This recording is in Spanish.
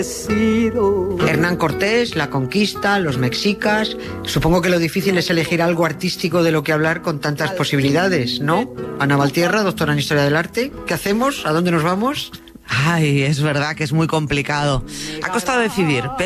Hernán Cortés, la conquista, los mexicas. Supongo que lo difícil es elegir algo artístico de lo que hablar con tantas posibilidades, ¿no? Ana Valtierra, doctora en Historia del Arte. ¿Qué hacemos? ¿A dónde nos vamos? Ay, es verdad que es muy complicado. Ha costado decidir,